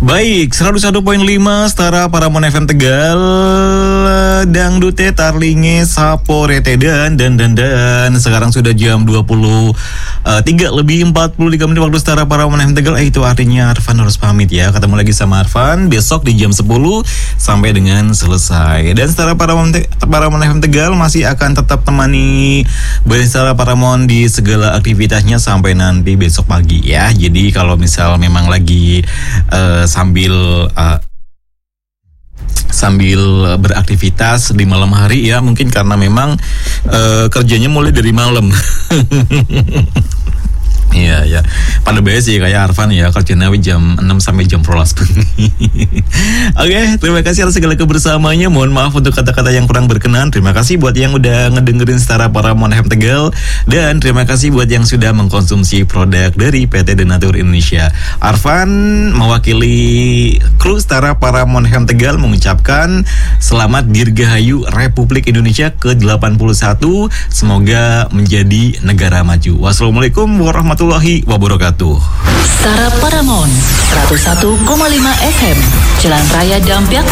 Baik, 101.5 Setara Paramount FM Tegal, Dangdute Tarlinge Saporete dan sekarang sudah jam 23 lebih 43 menit waktu Setara Paramount FM Tegal. Itu artinya Arfan harus pamit ya. Ketemu lagi sama Arfan besok di jam 10 sampai dengan selesai. Dan Setara Paramount FM Tegal masih akan tetap temani Setara Paramount di segala aktivitasnya sampai nanti besok pagi ya. Jadi kalau misal memang lagi sambil beraktivitas di malam hari ya, mungkin karena memang kerjanya mulai dari malam. Iya ya, pada biasa sih kayak Arfan ya, kerjanya jam 6 sampai jam 12. Oke, terima kasih atas segala kebersamaannya. Mohon maaf untuk kata-kata yang kurang berkenan. Terima kasih buat yang udah ngedengerin Setara Paramount FM Tegal, dan terima kasih buat yang sudah mengkonsumsi produk dari PT Denatur Indonesia. Arfan mewakili kru Setara Paramount FM Tegal mengucapkan selamat Dirgahayu Republik Indonesia ke-81. Semoga menjadi negara maju. Wassalamualaikum warahmatullahi wabarakatuh. Setara Paramount 101,5 FM Jalan Raya Dampyak,